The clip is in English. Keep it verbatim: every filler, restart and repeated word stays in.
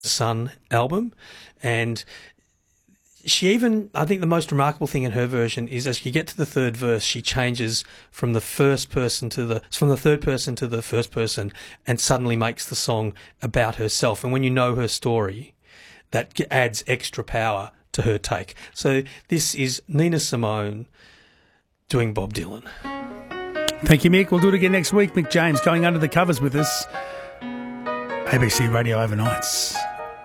Sun album, and she even, I think the most remarkable thing in her version is as you get to the third verse, she changes from the first person to the, from the third person to the first person and suddenly makes the song about herself. And when you know her story, that adds extra power to her take. So this is Nina Simone doing Bob Dylan. Thank you, Mick. We'll do it again next week. Mick James going under the covers with us. A B C Radio Overnights.